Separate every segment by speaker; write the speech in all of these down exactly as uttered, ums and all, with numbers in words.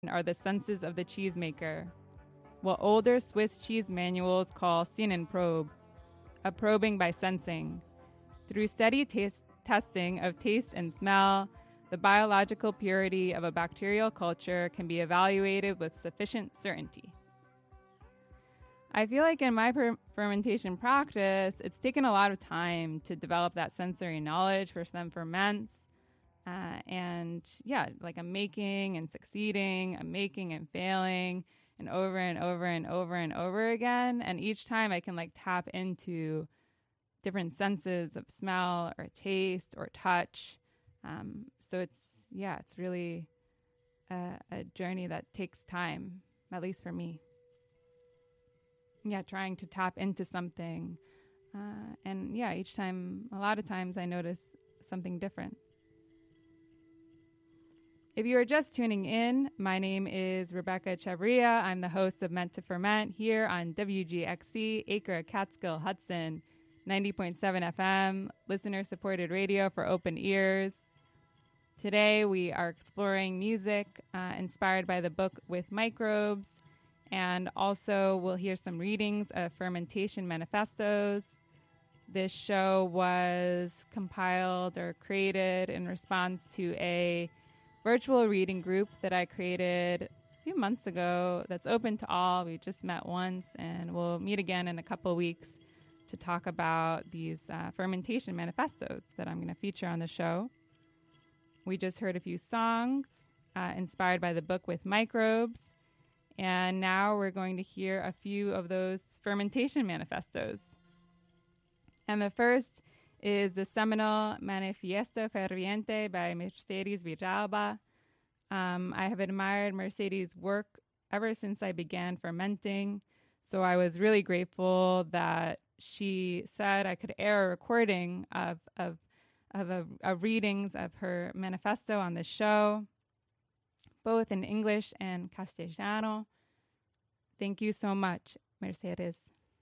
Speaker 1: are the senses of the cheesemaker, what older Swiss cheese manuals call Sinnenprobe, a probing by sensing. Through steady taste testing of taste and smell, the biological purity of a bacterial culture can be evaluated with sufficient certainty. I feel like in my per- fermentation practice, it's taken a lot of time to develop that sensory knowledge for some ferments. Uh, and yeah, like I'm making and succeeding, I'm making and failing, and over and over and over and over again. And each time I can like tap into different senses of smell or taste or touch. Um, so it's, yeah, it's really a, a journey that takes time, at least for me. Yeah, trying to tap into something. Uh, and yeah, each time, a lot of times I notice something different. If you are just tuning in, my name is Rebecca Chavarria. I'm the host of Meant to Ferment here on W G X C, Acre, Catskill, Hudson, ninety point seven F M, listener-supported radio for open ears. Today we are exploring music uh, inspired by the book With Microbes, and also we'll hear some readings of fermentation manifestos. This show was compiled or created in response to a virtual reading group that I created a few months ago that's open to all. We just met once, and we'll meet again in a couple weeks to talk about these uh, fermentation manifestos that I'm going to feature on the show. We just heard a few songs uh, inspired by the book With Microbes, and now we're going to hear a few of those fermentation manifestos. And the first is the seminal Manifiesto Ferviente by Mercedes Villalba. Um, I have admired Mercedes' work ever since I began fermenting, so I was really grateful that she said I could air a recording of of of, a, of readings of her manifesto on the show, both in English and Castellano. Thank you so much, Mercedes.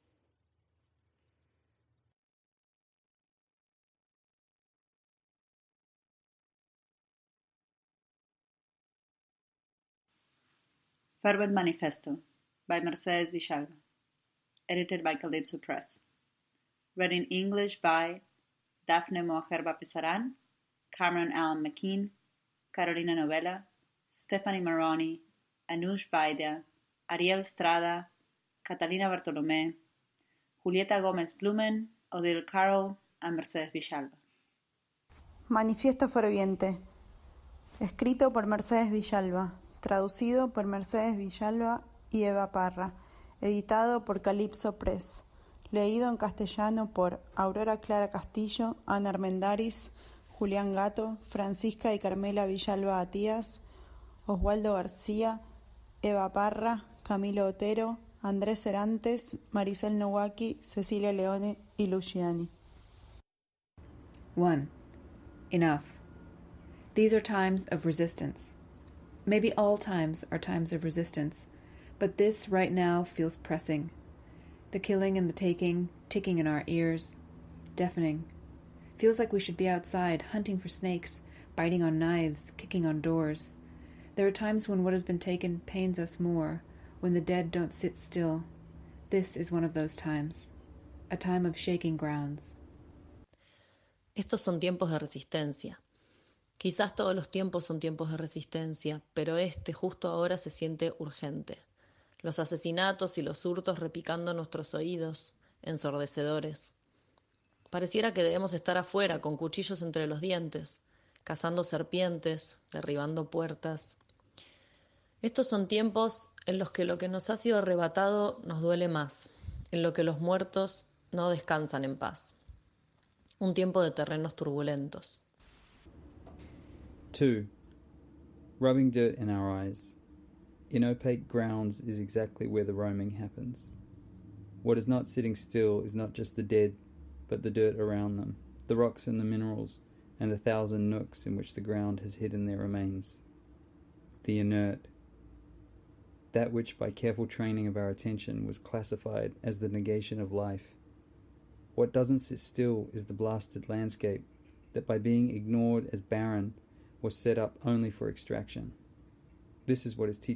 Speaker 2: Ferment Manifesto by Mercedes Villalba, edited by Calypso Press. Read in English by Daphne Moajerba Pesaran, Cameron Allen McKean, Carolina Novella, Stephanie Maroni, Anush Baida, Ariel Strada, Catalina Bartolomé, Julieta Gómez Blumen, Odile Carroll, and Mercedes Villalba.
Speaker 3: Manifiesto Ferviente, escrito por Mercedes Villalba, traducido por Mercedes Villalba y Eva Parra, editado por Calypso Press, leído en castellano por Aurora Clara Castillo, Ana Armendáriz, Julián Gato, Francisca y Carmela Villalba Atías, Oswaldo García, Eva Parra, Camilo Otero, Andrés Cerantes, Maricel Nowaki, Cecilia Leone y Luciani.
Speaker 4: one. Enough. These are times of resistance. Maybe all times are times of resistance, but this right now feels pressing. The killing and the taking, ticking in our ears, deafening. Feels like we should be outside, hunting for snakes, biting on knives, kicking on doors. There are times when what has been taken pains us more, when the dead don't sit still. This is one of those times, a time of shaking grounds.
Speaker 5: Estos son tiempos de resistencia. Quizás todos los tiempos son tiempos de resistencia, pero este justo ahora se siente urgente. Los asesinatos y los hurtos repicando nuestros oídos, ensordecedores. Pareciera que debemos estar afuera con cuchillos entre los dientes, cazando serpientes, derribando puertas. Estos son tiempos en los que lo que nos ha sido arrebatado nos duele más, en lo que los muertos no descansan en paz. Un tiempo de terrenos turbulentos.
Speaker 6: two. Rubbing dirt in our eyes. In opaque grounds is exactly where the roaming happens. What is not sitting still is not just the dead, but the dirt around them, the rocks and the minerals, and the thousand nooks in which the ground has hidden their remains. The inert. That which by careful training of our attention was classified as the negation of life. What doesn't sit still is the blasted landscape that by being ignored as barren was set up only for extraction. This is what is teaching